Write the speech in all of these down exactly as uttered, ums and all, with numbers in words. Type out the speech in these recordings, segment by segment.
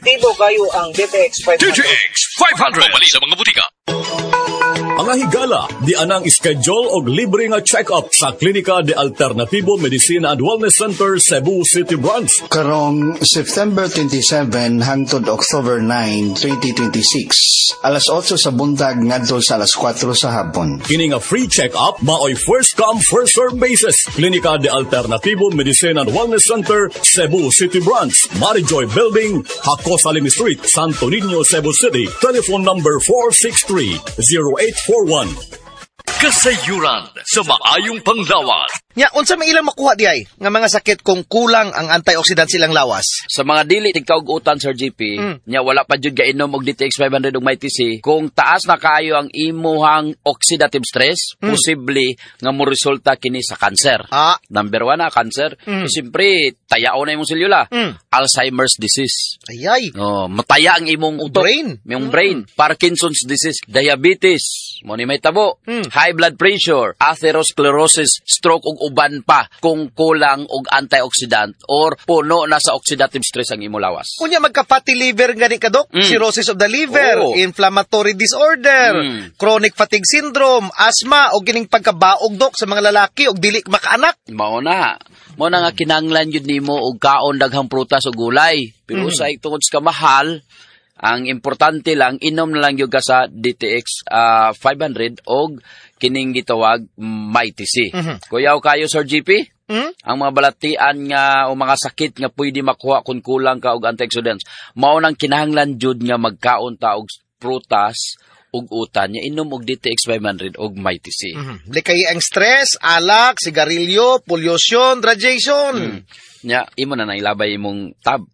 epektibo kayo ang D T X five hundred. D T X five hundred. Mali sa mga butika. Mga higala, di anang schedule og libre nga check-up sa Klinika de Alternativo Medicina and Wellness Center, Cebu City Branch. Karong September twenty-seven hangtod October nine, twenty twenty-six. Alas otso sa buntag ngadto sa alas kwatro sa hapon. Kini nga free check-up maoy first come first serve basis. Klinika de Alternativo Medicina and Wellness Center, Cebu City Branch, Marijoy Building, Hacosalim Street, Santo Niño, Cebu City. Telephone number four six three, zero eight four one. Kasayuran sa maayong panglawas. Nya, unsa may ilang makuha di ay nga mga sakit kung kulang ang antioxidant silang lawas? Sa mga dili tigkaugutan, Sir G P, mm. nya wala pa jud gainom og D T X five hundred ug may T C. Kung taas na kaayo ang imuhang oxidative stress, mm. posible nga mo resulta kini sa cancer. Ah. Number one na cancer. Mm. Siyempre, tayao na imong selula. Mm. Alzheimer's disease. Ayay. Oh, mataya ang imong utok. Brain. Imong mm. brain. Parkinson's disease, diabetes, mo ni may tabo, mm. high blood pressure, atherosclerosis, stroke ug uban pa kung kulang og antioxidant or puno na sa oxidative stress ang imo lawas. Unya magka-fatty liver gani ka, Dok? Mm. Cirrhosis of the liver, oh. inflammatory disorder, mm. chronic fatigue syndrome, asthma o gining pagkabaog, Dok, sa mga lalaki og dili makaanak. Mao na. Mao na nga kinahanglan yun nimo og kaon daghang prutas o gulay. Pero mm. sa tungod sa mahal, ang importante lang, inom na lang yung ka sa D T X uh, five hundred o kining gitawag may T C. Mm-hmm. Kuyaw kayo, Sir G P? Mm-hmm. Ang mga balatian nga o mga sakit nga pwede makuha kung kulang ka og antioxidants. Mao nang kinahanglan jud nga magkaon ta og prutas ug utan nya inom og D T X five hundred og may T C. Mm-hmm. Likay ang stress, alak, sigarilyo, pollution, radiation. Mm. Nya imo na nailabay imong tab.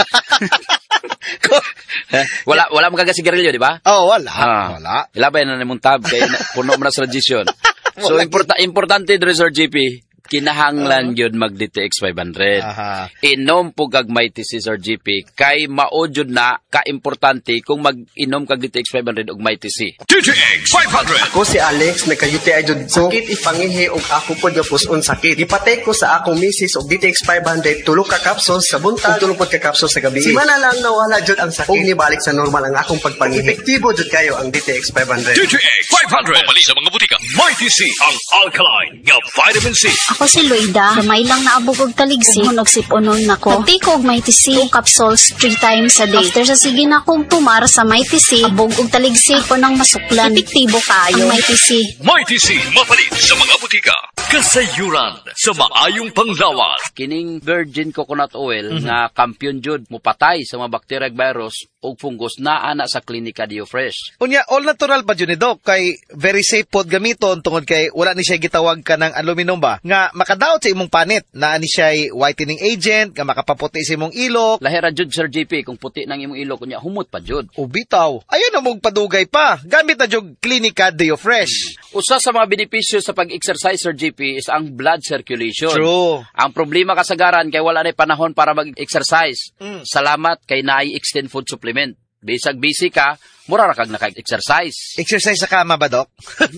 wala wala mga sigarilyo, di ba? Oh, wala. Ah, wala. Ilabay na nimong tab kay puno mo na sa radiation. So importa importante dre, Sir G P, kinahanglan yun mag D T X five hundred. Aha. Inom po kag may T C, Sir G P, kay maojud na ka-importante kung mag-inom kag D T X five hundred og may T C. D T X five hundred. Ako si Alex, nagka-U T I jud sakit ipangihi og ako pod nga puson sakit. Ipatay ko sa akong misis og D T X five hundred tulo ka capsules sa buntag ug tulo pod ka capsules sa gabi. Si mana lang nawala jud ang sakit ug nibalik sa normal ang akong pagpangihi. Epektibo jud kayo ang D T X five hundred. D T X five hundred. Pamali sa mga butika. May T C ang alkaline nga vitamin C. Ako si Loida, gamay lang naabog og taligsi, hunog siponon nako. Nagtiko og may T C, two capsules three times a day. After sa sige na kong tumar sa may T C, abog og taligsi ko nang masuklan. Epektibo kayo ang may T C. May T C, mapalit sa mga butika. Kasayuran sa maayong panglawas. Kining virgin coconut oil mm-hmm. nga kampiyon jud mupatay sa mga bacteria ug virus ug fungus na ana sa Klinika Dio Fresh. Unya all natural pa jud ni Doc, kay very safe pod gamiton tungod kay wala ni siya gitawag ka ng aluminum ba nga makadaot sa imong panit, na ni siya whitening agent nga makapaputi sa imong ilok. Lahira jud, Sir G P, kung puti nang imong ilok unya humot pa jud. O bitaw, ayan na mong padugay pa. Gamit na jud Klinika Dio Fresh. Mm. Usa sa mga benepisyo sa pag-exercise, Sir G P, is ang blood circulation. True. Ang problema kasagaran kay wala na panahon para mag-exercise. Mm. Salamat kay naay extend food supplement. Bisag busy ka, mura ra kag naka-exercise. Exercise sa kama ba, Doc?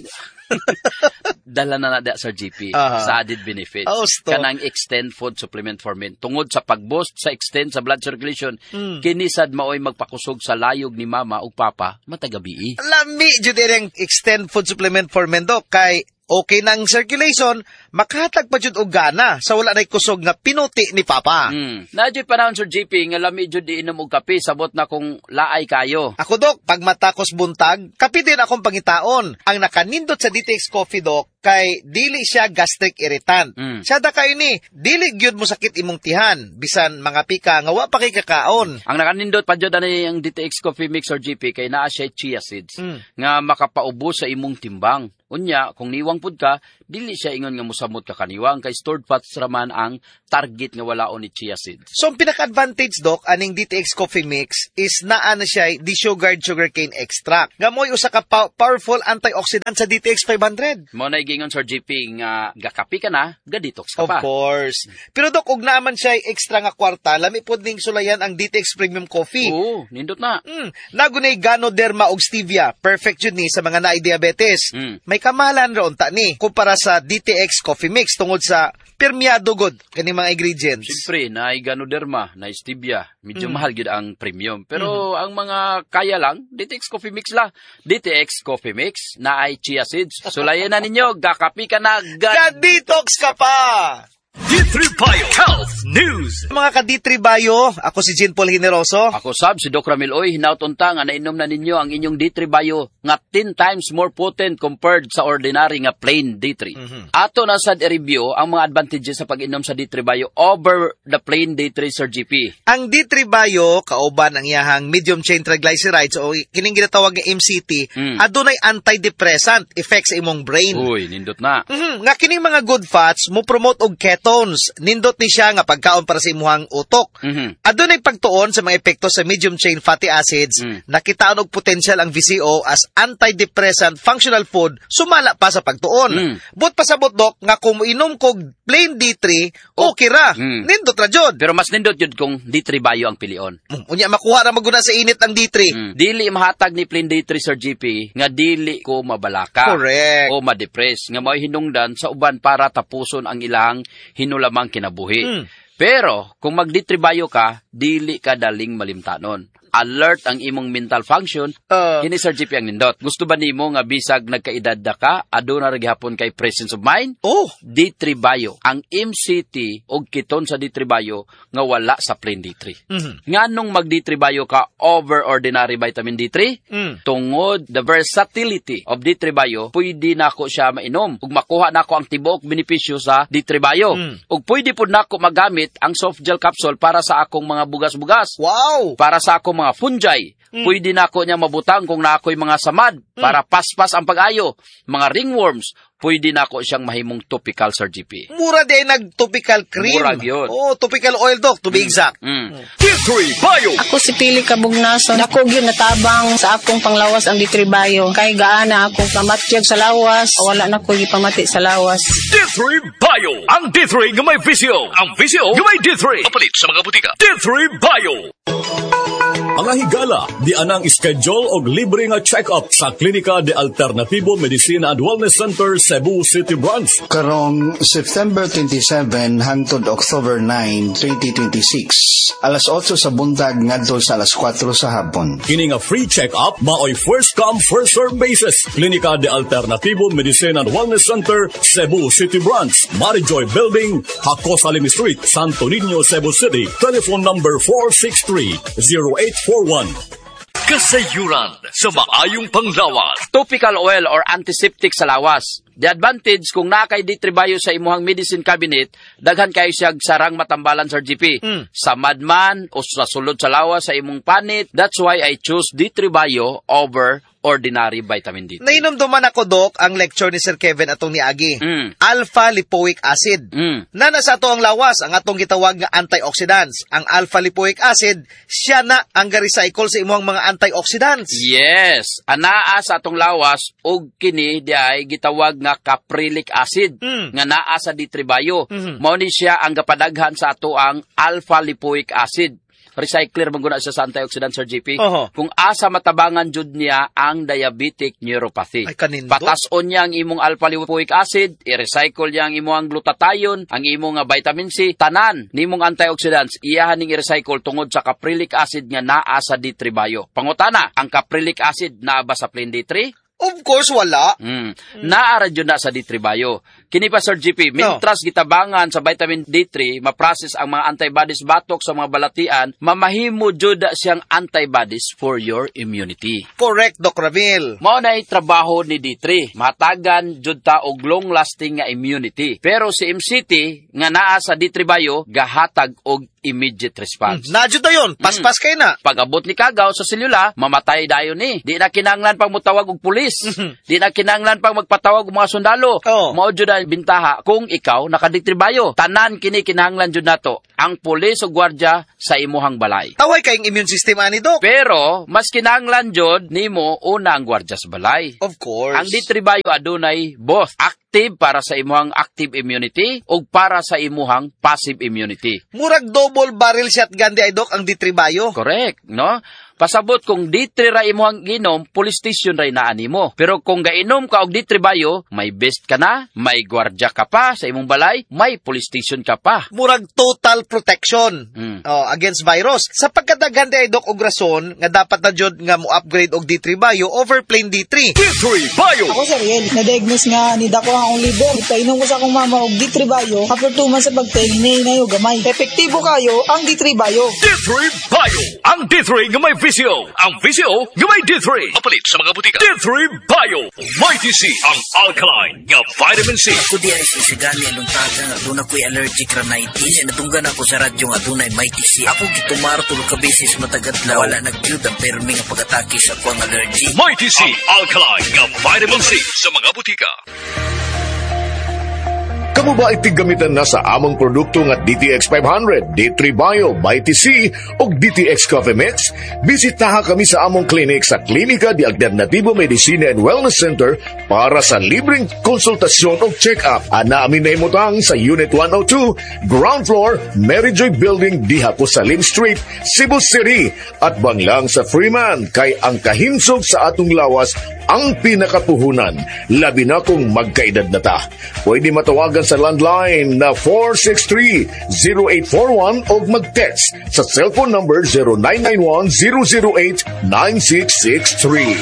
Dala na na da, Sir G P, uh-huh. sa added benefits. Oh, kanang extend food supplement for men. Tungod sa pag-boost sa extend sa blood circulation, mm. kinisad maoy magpakusog sa layog ni mama ug papa matagabi. Lami jud ang extend food supplement for men, Doc, kay okay nang circulation, makahatag pa jud og gana sa wala nay kusog nga pinuti ni papa. Mm. Nadyo panahon, Sir G P, nga lami jud di inom og kape, sabot na kung laay kayo. Ako, Doc, pag matakos buntag, kape din akong pangitaon. Ang nakanindot sa D T X Coffee, Doc, kay dili siya gastric irritant. Mm. Siya da kayo ni, dili gyud mo sakit imong tihan, bisan mga pika nga wa pa kay kakaon. Ang nakanindot pa jud ani ang D T X Coffee Mix, Sir G P, kay naa siya chia seeds mm. nga makapaubos sa imong timbang. Unya, kung niwang pud ka, dili siya ingon nga mosamot ka kaniwang, kay stored fats raman ang target nga walaon ni chia seeds. So, ang pinaka-advantage, Doc, aning D T X Coffee Mix is naa na siya desugared sugarcane extract. Nga mo'y usa ka pa- powerful antioxidant sa D T X five hundred. Mo na gingon, Sir G P, nga gakapi ka na, ga-detox ka of pa. Of course. Pero, Doc, ug naaman siya extra nga kwarta, lami pod ning sulayan ang D T X Premium Coffee. Oo, nindot na. Mm, nagunay ganoderma og stevia. Perfect yun ni sa mga naay diabetes. Mm. May kamahalan ron ta ni kumpara sa D T X Coffee Mix tungod sa permiado good kani mga ingredients. Siyempre, na Ganoderma, na Stevia, medyo Mm. mahal yun ang premium. Pero ang mga kaya lang, D T X Coffee Mix la. D T X Coffee Mix na ay chia seeds. Sulayan na ninyo, gakapi ka na, gad... Ga-detox ka pa! D three Bio Health News. Mga ka-D three Bio, ako si Jean Paul Generoso. Ako sab, si Doc Ramil Oy, hinautunta nga nainom na ninyo ang inyong D three Bio nga ten times more potent compared sa ordinary nga plain D three. Mhm. Ato na sad i-review ang mga advantages sa pag-inom sa D three Bio over the plain D three, Sir G P. Ang D three Bio, kauban ang iyahang medium chain triglycerides o kining ginatawag nga M C T, Mm. adunay antidepressant effect sa imong brain. Uy, nindot na. Mhm, nga kining mga good fats mo promote og ketones. Nindot ni siya nga pagkaon para sa imuhang utok. Mhm. Adunay pagtuon sa mga epekto sa medium chain fatty acids, Mm. nakitaon og potential ang V C O as antidepressant functional food, sumala pa sa pagtuon. Mm. But pasabot dok nga kung inom kog plain D three, okay ra. Mm. Nindot ra jud. Pero mas nindot yun kung D three Bio ang pilion. Mm, Unya makuha ra maguna sa init ang D three. Mm. Dili mahatag ni plain D three, Sir G P, nga dili ko mabalaka. Correct. O ma-depress. Nga may hinungdan sa uban para tapuson ang ilang hinulamang kinabuhi. Mm. Pero, kung mag-D three Bio ka, dili ka daling malimtanon. Alert ang imong mental function, Uh, kini Sir G P ang nindot. Gusto ba nimo nga bisag nagkaedad da ka, aduna ra gihapon kay presence of mind? oh, D three Bio, ang M C T og kiton sa D three Bio nga wala sa plain D three. mhm. Nganong mag-D three Bio ka over ordinary vitamin D three? Mm. Tungod the versatility of D three Bio, pwede nako siya mainom ug makuha nako ang tibuok benepisyo sa D three Bio. Mm. Ug pwede pud nako magamit ang soft gel capsule para sa akong mga bugas-bugas. Wow. Para sa akong mga fungi, Mm. pwede nako niya mabutang kung naako'y mga samad para paspas ang pag-ayo. Mga ringworms, pwede nako siyang mahimong topical, Sir G P. Mura di ay nag-topical cream. Murag yun. Oh, topical oil dok, to be exact. Mm. D three Bio. Ako si Pili Kabugnason. Ako gyud natabang sa akong panglawas ang D three Bio. Kay gaana akong kamatyag sa lawas. Wala na ko gipamati sa lawas. D three Bio. Ang D three nga may visio. Ang visio nga may D three. Mapalit sa mga butika. D three Bio. Ang higala, di anang schedule og libre nga check-up sa Klinika de Alternativo Medicina and Wellness Center, Cebu City Branch. Karong September twenty-seven hangtod October nine, twenty twenty-six. Alas otso sa buntag ngadto sa alas kwatro sa hapon. Kini nga free check-up, maoy first come, first serve basis. Klinika de Alternativo Medicina and Wellness Center, Cebu City Branch, Marijoy Building, Hakos Alimi Street, Santo Niño, Cebu City. Telephone number four six three, zero eight four one. Kasayuran sa maayong panglawas. Topical oil or antiseptic sa lawas. The advantage kung nakay D three Bio sa imuhang medicine cabinet, daghan kayo siyag sarang matambalan, Sir G P. Mm. Sa madman o sa sulod sa lawas sa imong panit, that's why I choose D three Bio over ordinary vitamin D three. Nainom duman ako, Dok, ang lecture ni Sir Kevin atong niagi. Mm. Alpha-lipoic acid. Mm. Na nasa ato ang lawas, ang atong gitawag nga antioxidants. Ang alpha-lipoic acid, siya na ang ga-recycle sa imuhang mga antioxidants. Yes, anaa sa atong lawas og kini di ay gitawag nga caprylic acid Mm. nga naa sa D three Bio. Mhm. Mao ni siya ang gapadaghan sa ato ang alpha-lipoic acid. Recycler maguna siya sa antioxidant, Sir G P. Oho. Kung asa matabangan jud niya ang diabetic neuropathy. Ay, kanindo. Patason niya ang imong alpha-lipoic acid, i-recycle niya ang imong glutathione, ang imong nga vitamin C, tanan nimong antioxidants, iyahan ning i-recycle tungod sa caprylic acid nga naa sa D three Bio. Pangutana, ang caprylic acid naa ba sa plain D three? Of course, wala. Mm. Naara dyan na sa D three Bio. Kini pa, Sir G P, mintras gitabangan sa vitamin D three, ma-process ang mga antibodies batok sa mga balatian, mamahimo jud siyang antibodies for your immunity. Correct, Doc Ramil. Mao na trabaho ni D three. Matagan jud ta og long-lasting nga immunity. Pero si M C T nga naa sa D three Bio, gahatag og immediate response. Nadyo na yun. Paspas kayo na. Pag-abot ni kagaw sa selula, mamatay dayon ni. Di na kinanglan pang mutawag og pulis. Di na kinanglan pang magpatawag og mga sundalo. Oh. Mao jud ang bintaha kung ikaw naka-D three Bio. Tanan kini kinahanglan jud nato ang pulis o gwardiya sa imuhang balay. Taway kayong immune system ani, Doc. Pero mas kinahanglan jud nimo una ang gwardiya sa balay. Of course. Ang D three Bio adunay both active para sa imuhang active immunity ug para sa imuhang passive immunity. Murag double barrel shotgun di ay, Doc, ang D three Bio. Correct, no? Pasabot kung D three ra imong ginom, police station ra inaani mo. Pero kung gainom ka og D three Bio, may vest ka na, may gwardya ka pa sa imong balay, may police station ka pa. Murag total protection Mm. oh, against virus. Sa pagkadaghan di ay dok og rason nga dapat na jud nga mo upgrade og D three Bio over plain D three. D three Bio. Ako sir, Riel, na-diagnose nga ni dako ang libo. Ipainom ko sa akong mama og D three Bio. After two months sa pagtayin, hinayo gamay. Epektibo kayo ang D three Bio. D three Bio. Ang D three nga may visyo. Ang visyo nga may D three. Mapalit sa mga butika. D three Bio. Mighty C. Ang alkaline nga vitamin C. Ako di ay sisigani anong taga nga doon ako'y allergic rhinitis. Natunggan ako sa radyo nga doon ay Mighty C. Ako gitumar tulog ka beses matagadlaw. Wala nag-cute ang permi nga pag-atake sa ako ang allergy. Mighty C. Alkaline nga vitamin C sa mga butika. Kamu ba itigamitan na sa among produkto nga D T X five hundred, D three Bio, Mighty C o D T X Coffee Mix? Bisitaha kami sa among clinic sa Klinika de Alternativo Medicina and Wellness Center para sa libreng konsultasyon o check-up. Ana amin na imutang sa Unit one oh two, Ground Floor, Mary Joy Building, Diha Salim Street, Cebu City. At banglang sa Freeman, kay ang kahinsog sa atong lawas ang pinakapuhunan, labi na kung magkaedad na ta. Pwede matawagan sa landline na four six three, zero eight four one o mag-text sa cellphone number zero nine nine one, zero zero eight, nine six six three.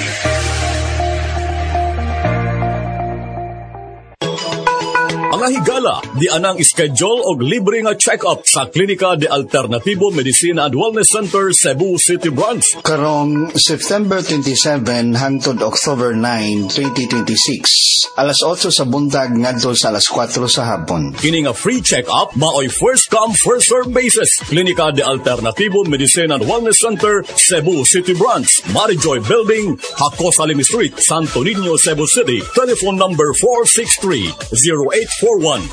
Mga higala, di anang schedule og libre nga check-up sa Klinika de Alternativo Medicina and Wellness Center, Cebu City Branch. Karong September twenty-seven hangtod October nine, twenty twenty-six, alas otso sa buntag ngadto sa alas kwatro sa hapon. Kini nga free check-up maoy first come first serve basis. Klinika de Alternativo Medicina and Wellness Center, Cebu City Branch, Mary Joy Building, Hakos Salim Street, Santo Niño, Cebu City. Telephone number four six three, zero eight four one.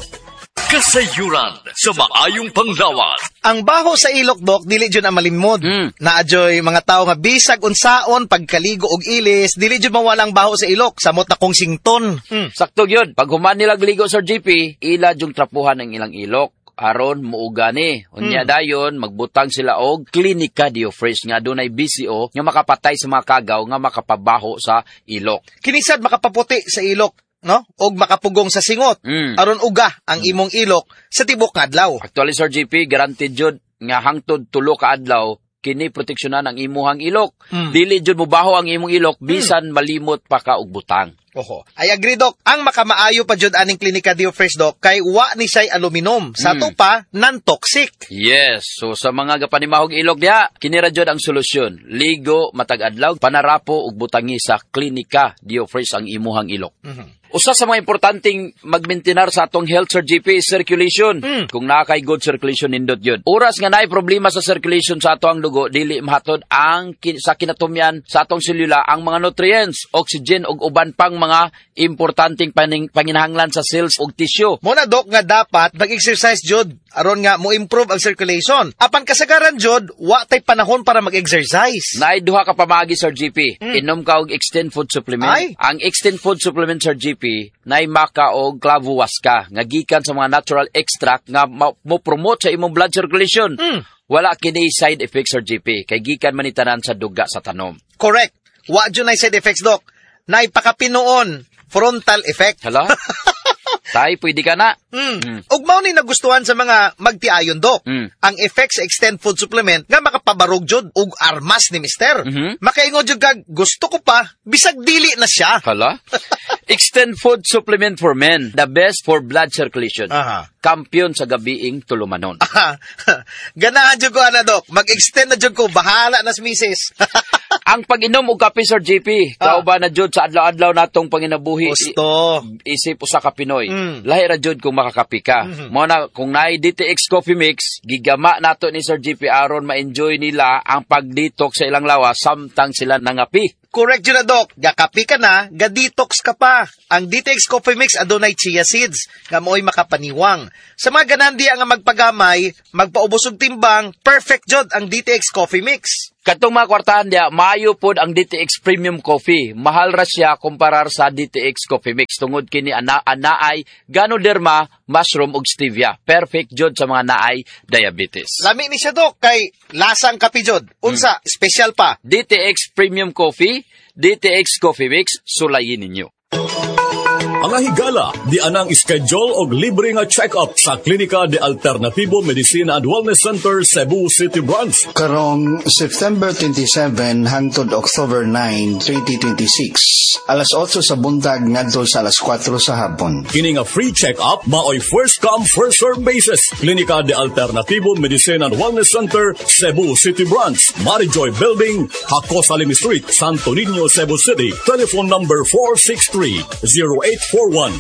Kasayuran sa maayong panglawas. Ang baho sa ilok, Dok, dili jud ang malimod. Mm. Naadyoy mga tao nga bisag unsaon pagkaligo og ilis, dili jud mawala ang baho sa ilok, samot na kong sington. Mm. Sakto yun. Pag human nila gligo, Sir G P, ila yung trapuhan ng ilang ilok. Aron muugani. Unya Hmm. dayon magbutang sila og Klinika Diofresh nga dunay B C O nga makapatay sa mga kagaw nga makapabaho sa ilok. Kinisad makapaputi sa ilok, no? Og makapugong sa singot. Mm. Aron uga ang imong ilok sa tibok nga adlaw. Actually, Sir G P, guaranteed jud nga hangtod tulo ka adlaw kini proteksyonan ang imuhang ilok. Mm. Dili jud mubaho ang imong ilok bisan malimot pa ka og butang. Oho. I agree, Dok. Ang makamaayo pa jud aning Klinika Diofresh, Dok, kay wa ni say aluminum. Sa Mm. to pa, non-toxic. Yes. So sa mga gapanimahog ilok diha, kini ra jud ang solusyon. Ligo matag adlaw, panarapo ug butangi sa Klinika Diofresh ang imuhang ilok. Mhm. Usa sa mga importanteng magmaintenar sa atong health, Sir G P, is circulation. Mm. Kung nakay good circulation nindot yun. Oras nga naay problema sa circulation sa ato ang dugo, dili mahatod ang kin- sa kinatumyan sa atong selula ang mga nutrients, oxygen ug uban pang mga importanteng paning- panginahanglan sa cells ug tissue. Muna, Dok, nga dapat mag-exercise jud aron nga mo improve ang circulation. Apan kasagaran jud, wa tay panahon para mag-exercise. Naay duha ka pamaagi, Sir G P. Mm. Inom ka og Extend Food Supplement. Ay. Ang Extend Food Supplement, Sir G P, naay maka og clavuasca nga gikan sa mga natural extract nga ma- mo promote sa imong blood circulation. Mm. Wala kini side effects, Sir G P, kay gikan man ni tanan sa duga sa tanom. Correct. Wa jud nay side effects, Dok. Nay pakapinoon, frontal effect. Hala? Tay, pwede ka na. Mm. Mm. Ug mao ni nagustuhan sa mga magtiayon, Dok. Mm. Ang effect sa Extend Food Supplement nga makapabarog jud og armas ni Mister. Mhm. Makaingon jud kag gusto ko pa bisag dili na siya. Hala? Extend Food Supplement for Men, the best for blood circulation. Aha. Kampiyon sa gabiing tulumanon. Aha. Ganahan jud ko ana, Dok. Mag-extend na jud ko, bahala na si Missus Ang pag-inom og kape, Sir G P, Ah. kauban na jud sa adlaw-adlaw natong panginabuhi. Gusto. I- isip usa ka Pinoy. Mm. Lahi ra jud kung makakapi ka. Mhm. Mo na kung naay D T X Coffee Mix, gigama nato ni Sir G P aron ma-enjoy nila ang pag-detox sa ilang lawas samtang sila nangapi. Correct yun na, Dok. Gakapi ka na, ga-detox ka pa. Ang D T X Coffee Mix adunay chia seeds, nga mo'y makapaniwang. Sa mga ganandi nga magpagamay, magpaubos og timbang, perfect jod ang D T X Coffee Mix. Katong mga kwartahan dia, maayo pod ang D T X Premium Coffee. Mahal ra siya kumparar sa D T X Coffee Mix. Tungod kini ana anaay ganoderma mushroom ug stevia. Perfect jud sa mga naay diabetes. Lami ni siya, Dok, kay lasang kape jud. Unsa, special pa. D T X Premium Coffee, D T X Coffee Mix, sulayin ninyo. Ang higala, di anang schedule og libre nga check-up sa Klinika de Alternativo Medicina and Wellness Center, Cebu City Branch. Karong September twenty-seven hangtod October nine, twenty twenty-six. Alas otso sa buntag ngadto sa alas kwatro sa hapon. Kini nga free check-up maoy first come first serve basis. Klinika de Alternativo Medicina and Wellness Center, Cebu City Branch, Marijoy Building, Hakos Alim Street, Santo Niño, Cebu City. Telephone number four six three, zero eight four one.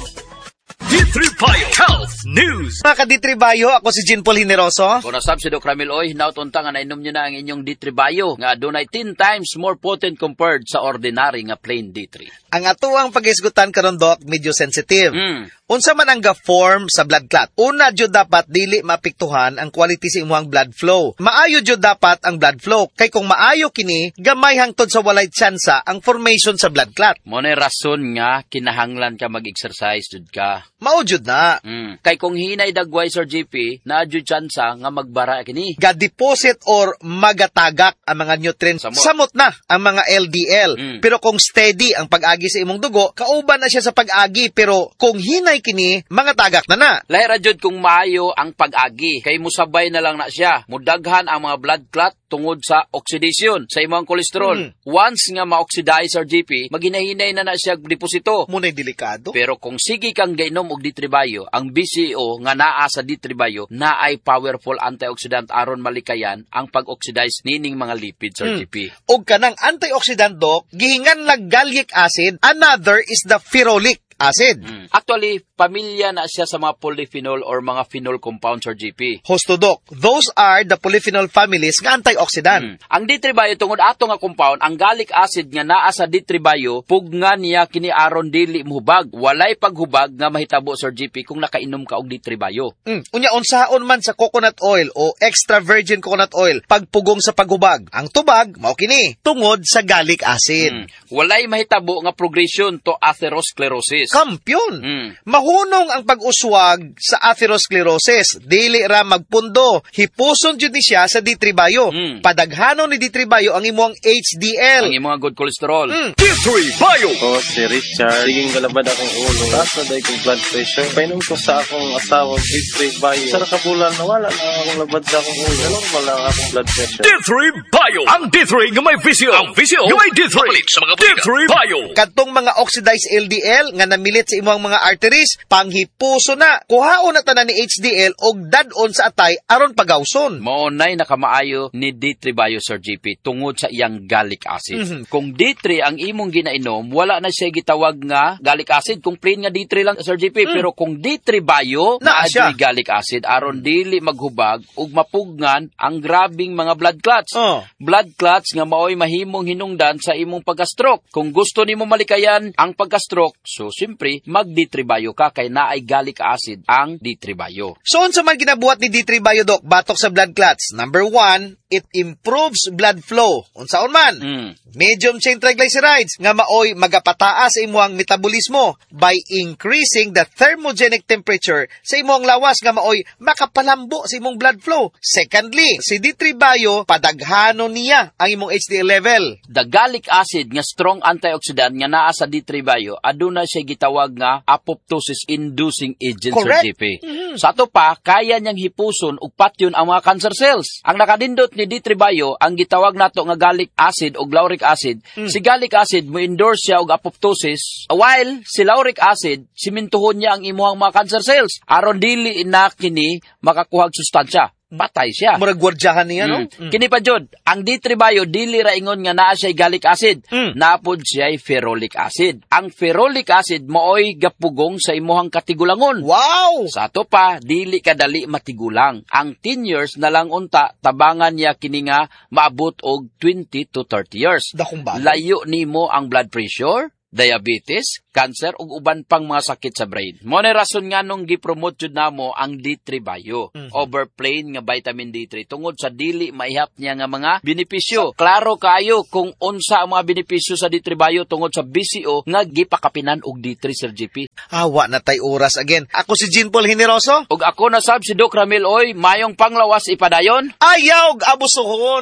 D three Bio Health News. Mga ka-D three Bio, ako si Jean Paul Generoso. Kung nasab si Doc Ramil Oy, nautunta nga nainom nyo na ang inyong D three Bio nga dunay ten times more potent compared sa ordinary nga plain D three. Ang atuang pag-isgutan karon, Doc, medyo sensitive. Mm. Unsa man ang ga-form sa blood clot? Una jud dapat dili maapektuhan ang quality sa imong blood flow. Maayo jud dapat ang blood flow kay kung maayo kini, gamay hangtod sa walay tsansa ang formation sa blood clot. Mo na rason nga kinahanglan ka mag-exercise jud ka. Mao jud na. Mm. Kay kung hinay dagway Sir G P, na jud tsansa nga magbara kini. Ga-deposit or magatagak ang mga nutrients. Samot, Samot na ang mga L D L. Mm. Pero kung steady ang pag-agi sa imong dugo, kauban na siya sa pag-agi. Pero kung hinay kini, mga tagak na na. Lahira jud kung maayo ang pag-agi, kay musabay na lang na siya. Mudaghan ang mga blood clot tungod sa oxidation sa imong kolesterol. Mm. Once nga ma-oxidize Sir G P, maginahinay na na siya deposito. Munay delikado. Pero kung sige kang gainom og D three Bio, ang B C O nga naa sa D three Bio na ay powerful antioxidant aron malikayan ang pag-oxidize nining mga lipid Sir mm. G P. Og kanang antioxidant, Doc, gihingan lang gallic acid, another is the ferulic acid. Mm. Actually, pamilya na siya sa mga polyphenol or mga phenol compounds or G P. Hosto, Doc, those are the polyphenol families nga antioxidant. Mm. Ang D three Bio tungod ato nga compound, ang gallic acid nga naa sa D three Bio, pugna niya kini aron dili mohubag. Walay paghubag nga mahitabo Sir G P kung nakainom ka og D three Bio. Mm. Unya unsaon man sa coconut oil o extra virgin coconut oil pagpugong sa paghubag. Ang tubag mao kini tungod sa gallic acid. Mm. Walay mahitabo nga progression to atherosclerosis. Kampyon. Mm. Mahunong ang pag-uswag sa atherosclerosis. Dili ra magpundo. Hipuson jud ni siya sa D three Bio. Mm. Padaghanon ni D three Bio ang imong H D L. Ang imong good cholesterol. Mm. D three Bio. Ako si Richard. Siging galabad akong ulo. Taas na dahi kong blood pressure. Painom ko sa akong asawang D three Bio. Sa nakabulan, nawala na akong labad sa akong ulo. Normal lang akong blood pressure. D three Bio. Ang D three nga may visio. Ang visio nga may D three. Sa mga D three Bio. Kadtong mga oxidized L D L nga namilit sa imong mga arteries, panghipuso na. Kuhaon na tanan ni H D L og dadon sa atay aron pagawson. Maunay nakamaayo ni D three Bio Sir G P tungod sa iyang gallic acid. Mm-hmm. Kung D three ang imong ginainom, wala na siya gitawag nga gallic acid. Kung plain nga D three lang Sir G P, mm. pero kung D three Bio na siya gallic acid aron dili maghubag ug mapugnan ang grabing mga blood clots. Oh. Blood clots nga maoy mahimong hinungdan sa imong pagka-stroke. Kung gusto nimo malikayan ang pagka-stroke, so simpre mag-D three Bio ka kay naay gallic acid ang D three Bio. So unsa man ginabuhat ni D three Bio, Doc, batok sa blood clots? Number one, it improves blood flow. Unsaon man? Mm. Medium chain triglycerides nga maoy magapataas sa imong metabolismo by increasing the thermogenic temperature sa imong lawas nga maoy makapalambo sa imong blood flow. Secondly, si D three Bio padaghanon niya ang imong H D L level. The gallic acid nga strong antioxidant nga naa sa D three Bio aduna siya gitawag nga apoptosis inducing agent. Correct. Sir G P. Mm-hmm. Sa ato pa kaya niyang hipuson ug patyon ang mga cancer cells. Ang nakadindot ni D three Bio ang gitawag nato nga gallic acid o lauric acid. Mm. Si gallic acid mo endorse siya og apoptosis while si lauric acid simintuhon niya ang imuhang mga cancer cells aron dili na kini makakuhag sustansya. Patay siya. Murag gwardyahan niya, no? Mm. Mm. Kini pa jud, ang D three Bio dili ra ingon nga naa siya gallic acid. Mm. Napod siya ferulic acid. Ang ferulic acid mooy gapugong sa imuhang katigulangon. Wow! Sa ato pa, dili kadali matigulang. Ang ten years na lang unta tabangan niya kini nga maabot og twenty to thirty years. Dakong bago. Layo nimo ang blood pressure, diabetes, cancer, ug uban pang mga sakit sa brain. Mo na rason nga nung gipromote jud namo ang D three Bio, mm-hmm. overplain nga vitamin D three tungod sa dili maihap niya nga mga benepisyo. Klaro kaayo kung unsa ang mga benepisyo sa D three Bio tungod sa B C O nga gipakapinan og D three, Sir J P. Awa na tay oras again. Ako si Jean Paul Generoso. Ug ako na sab si Doc Ramil Oy, mayong panglawas ipadayon. Ayaw og abusohon.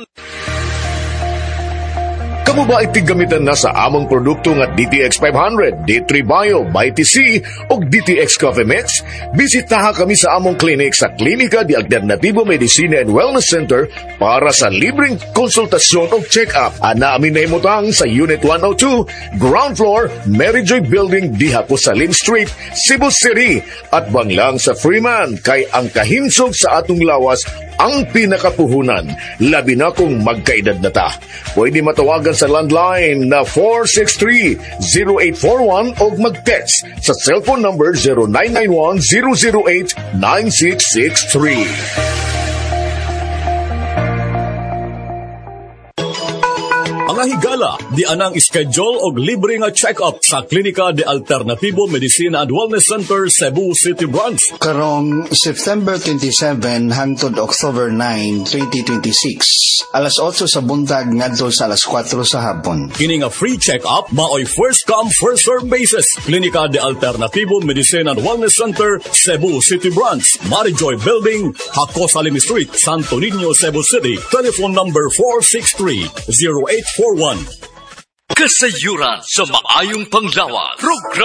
Kamu ba itigamitan na sa among produkto nga D T X five hundred, D three Bio, Mighty C o D T X Coffee Mix? Bisitaha kami sa among clinic sa Klinika de Alternativo Medicina and Wellness Center para sa libreng konsultasyon o check-up. Ana amin na imutang sa Unit one oh two, Ground Floor, Mary Joy Building, Diha Salim Street, Cebu City. At banglang sa Freeman, kay ang kahinsog sa atong lawas ang pinakapuhunan, labi na kung magkaedad na ta. Pwede matawagan sa landline na four six three, zero eight four one o mag-text sa cellphone number zero nine nine one, zero zero eight, nine six six three. Mga higala, di anang schedule og libre nga check-up sa Klinika de Alternativo Medicina and Wellness Center, Cebu City Branch. Karong September twenty-seven hangtod October nine, twenty twenty-six, alas otso sa buntag ngadto sa alas kwatro sa hapon. Kini nga free check-up maoy first come first serve basis. Klinika de Alternativo Medicina and Wellness Center, Cebu City Branch, Mary Joy Building, Hakos Salim Street, Santo Niño, Cebu City. Telephone number four six three, zero eight four one. Kasayuran sa maayong panglawas. Program